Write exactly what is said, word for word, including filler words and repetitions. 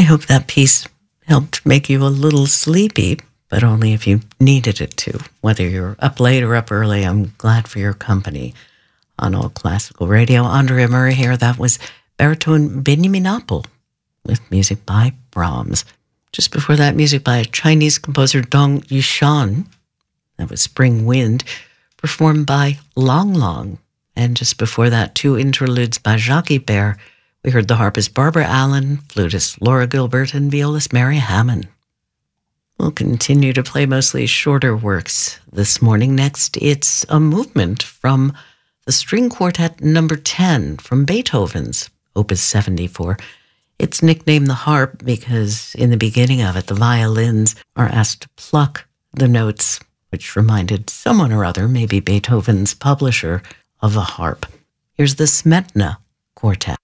hope that piece helped make you a little sleepy, but only if you needed it to. Whether you're up late or up early, I'm glad for your company on All Classical Radio. Andrea Murray here. That was baritone Benjamin Appel with music by Brahms. Just before that, music by a Chinese composer, Dong Yushan. That was Spring Wind, performed by Long Long. And just before that, two interludes by Jacques Ibert. We heard the harpist Barbara Allen, flutist Laura Gilbert, and violist Mary Hammond. We'll continue to play mostly shorter works this morning. Next, it's a movement from the String Quartet number ten from Beethoven's Opus seventy-four. It's nicknamed the harp because in the beginning of it, the violins are asked to pluck the notes, which reminded someone or other, maybe Beethoven's publisher, of a harp. Here's the Smetana Quartet.